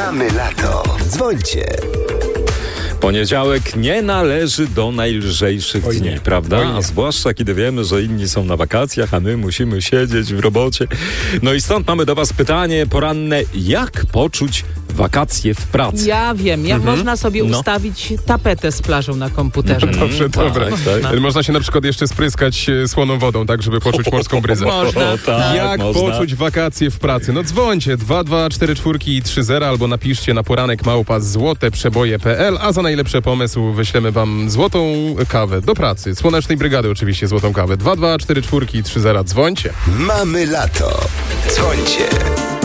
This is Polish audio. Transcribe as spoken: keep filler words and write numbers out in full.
Mamy lato. Dzwońcie. Poniedziałek nie należy do najlżejszych Oj dni, nie. prawda? Oj nie. A zwłaszcza kiedy wiemy, że inni są na wakacjach, a my musimy siedzieć w robocie. No i stąd mamy do was pytanie poranne. Jak poczuć wakacje w pracy? Ja wiem, jak Mhm. można sobie No. ustawić tapetę z plażą na komputerze. Dobrze, tak, dobra. tak. Można się na przykład jeszcze spryskać e, słoną wodą, tak, żeby poczuć morską bryzę. Można. O, tak, Jak można. poczuć wakacje w pracy? No dzwońcie dwa dwa cztery cztery trzy zero albo napiszcie na poranek małpa złote przeboje kropka p l, a za najlepszy pomysł wyślemy wam złotą kawę do pracy. Słonecznej Brygady oczywiście złotą kawę. dwa dwa cztery cztery trzy zero. Dzwońcie. Mamy lato. Dzwońcie.